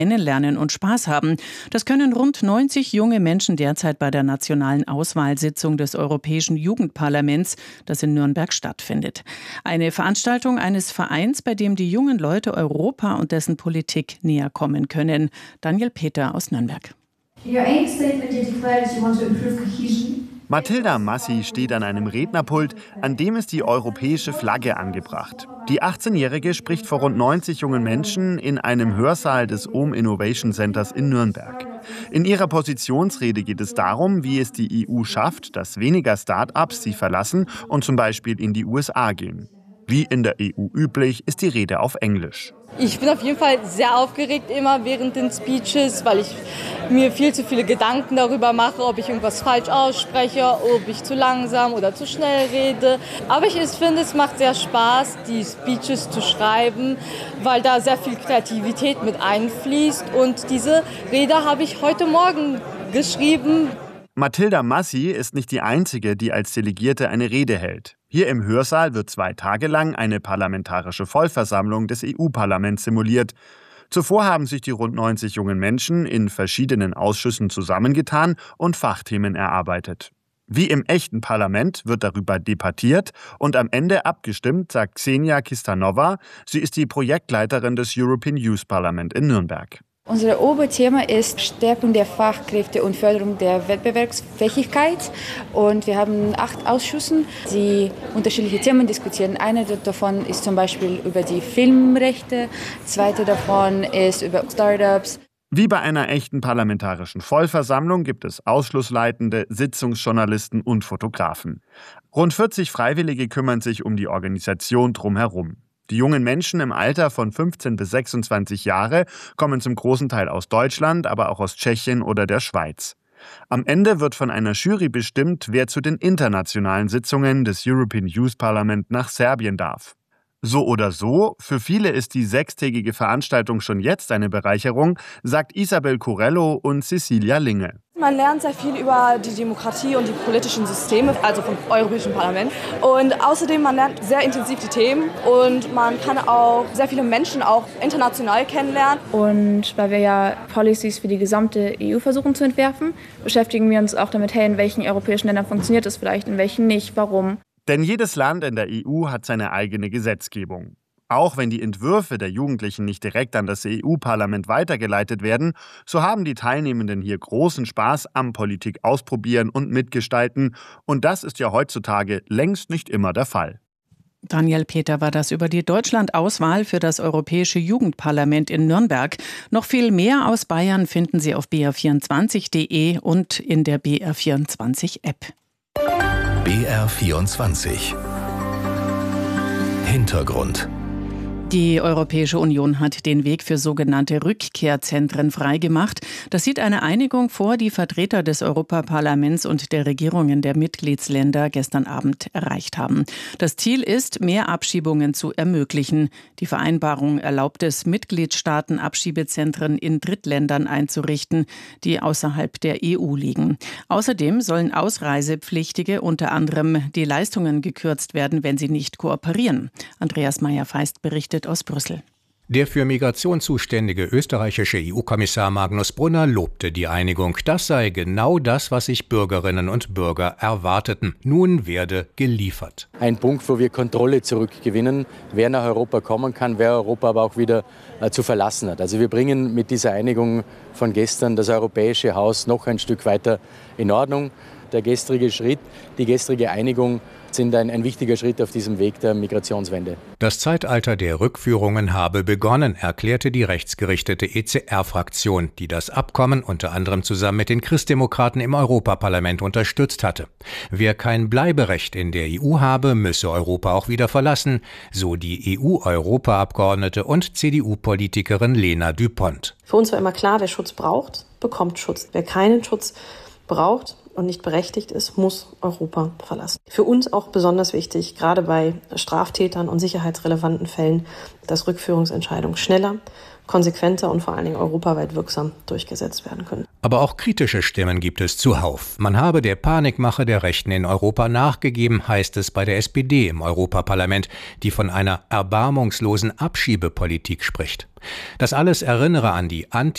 kennenlernen und Spaß haben. Das können rund 90 junge Menschen derzeit bei der nationalen Auswahlsitzung des Europäischen Jugendparlaments, das in Nürnberg stattfindet. Eine Veranstaltung eines Vereins, bei dem die jungen Leute Europa und dessen Politik näher kommen können. Daniel Peter aus Nürnberg. Mathilda Massi steht an einem Rednerpult, an dem ist die europäische Flagge angebracht. Die 18-Jährige spricht vor rund 90 jungen Menschen in einem Hörsaal des Ohm Innovation Centers in Nürnberg. In ihrer Positionsrede geht es darum, wie es die EU schafft, dass weniger Start-ups sie verlassen und zum Beispiel in die USA gehen. Wie in der EU üblich, ist die Rede auf Englisch. Ich bin auf jeden Fall sehr aufgeregt immer während den Speeches, weil ich mir viel zu viele Gedanken darüber mache, ob ich irgendwas falsch ausspreche, ob ich zu langsam oder zu schnell rede. Aber ich finde, es macht sehr Spaß, die Speeches zu schreiben, weil da sehr viel Kreativität mit einfließt. Und diese Rede habe ich heute Morgen geschrieben. Mathilda Massi ist nicht die Einzige, die als Delegierte eine Rede hält. Hier im Hörsaal wird 2 Tage lang eine parlamentarische Vollversammlung des EU-Parlaments simuliert. Zuvor haben sich die rund 90 jungen Menschen in verschiedenen Ausschüssen zusammengetan und Fachthemen erarbeitet. Wie im echten Parlament wird darüber debattiert und am Ende abgestimmt, sagt Xenia Kistanova. Sie ist die Projektleiterin des European Youth Parliament in Nürnberg. Unser Oberthema ist Stärkung der Fachkräfte und Förderung der Wettbewerbsfähigkeit. Und wir haben 8 Ausschüsse, die unterschiedliche Themen diskutieren. Einer davon ist zum Beispiel über die Filmrechte, zweite davon ist über Startups. Wie bei einer echten parlamentarischen Vollversammlung gibt es Ausschlussleitende, Sitzungsjournalisten und Fotografen. Rund 40 Freiwillige kümmern sich um die Organisation drumherum. Die jungen Menschen im Alter von 15 bis 26 Jahre kommen zum großen Teil aus Deutschland, aber auch aus Tschechien oder der Schweiz. Am Ende wird von einer Jury bestimmt, wer zu den internationalen Sitzungen des European Youth Parliament nach Serbien darf. So oder so, für viele ist die 6-tägige Veranstaltung schon jetzt eine Bereicherung, sagt Isabel Corello und Cecilia Linge. Man lernt sehr viel über die Demokratie und die politischen Systeme, also vom Europäischen Parlament. Und außerdem, man lernt sehr intensiv die Themen und man kann auch sehr viele Menschen auch international kennenlernen. Und weil wir ja Policies für die gesamte EU versuchen zu entwerfen, beschäftigen wir uns auch damit, in welchen europäischen Ländern funktioniert es vielleicht, in welchen nicht, warum. Denn jedes Land in der EU hat seine eigene Gesetzgebung. Auch wenn die Entwürfe der Jugendlichen nicht direkt an das EU-Parlament weitergeleitet werden, so haben die Teilnehmenden hier großen Spaß am Politik ausprobieren und mitgestalten. Und das ist ja heutzutage längst nicht immer der Fall. Daniel Peter war das über die Deutschland-Auswahl für das Europäische Jugendparlament in Nürnberg. Noch viel mehr aus Bayern finden Sie auf br24.de und in der BR24-App. BR24 Hintergrund. Die Europäische Union hat den Weg für sogenannte Rückkehrzentren freigemacht. Das sieht eine Einigung vor, die Vertreter des Europaparlaments und der Regierungen der Mitgliedsländer gestern Abend erreicht haben. Das Ziel ist, mehr Abschiebungen zu ermöglichen. Die Vereinbarung erlaubt es, Mitgliedstaaten Abschiebezentren in Drittländern einzurichten, die außerhalb der EU liegen. Außerdem sollen Ausreisepflichtige unter anderem die Leistungen gekürzt werden, wenn sie nicht kooperieren. Andreas Meyer-Feist berichtet aus Brüssel. Der für Migration zuständige österreichische EU-Kommissar Magnus Brunner lobte die Einigung. Das sei genau das, was sich Bürgerinnen und Bürger erwarteten. Nun werde geliefert. Ein Punkt, wo wir Kontrolle zurückgewinnen, wer nach Europa kommen kann, wer Europa aber auch wieder zu verlassen hat. Also wir bringen mit dieser Einigung von gestern das europäische Haus noch ein Stück weiter in Ordnung. Der gestrige Schritt, die gestrige Einigung sind ein wichtiger Schritt auf diesem Weg der Migrationswende. Das Zeitalter der Rückführungen habe begonnen, erklärte die rechtsgerichtete ECR-Fraktion, die das Abkommen unter anderem zusammen mit den Christdemokraten im Europaparlament unterstützt hatte. Wer kein Bleiberecht in der EU habe, müsse Europa auch wieder verlassen, so die EU-Europaabgeordnete und CDU-Politikerin Lena Düpont. Für uns war immer klar, wer Schutz braucht, bekommt Schutz. Wer keinen Schutz braucht und nicht berechtigt ist, muss Europa verlassen. Für uns auch besonders wichtig, gerade bei Straftätern und sicherheitsrelevanten Fällen, dass Rückführungsentscheidungen schneller, konsequenter und vor allen Dingen europaweit wirksam durchgesetzt werden können. Aber auch kritische Stimmen gibt es zuhauf. Man habe der Panikmache der Rechten in Europa nachgegeben, heißt es bei der SPD im Europaparlament, die von einer erbarmungslosen Abschiebepolitik spricht. Das alles erinnere an die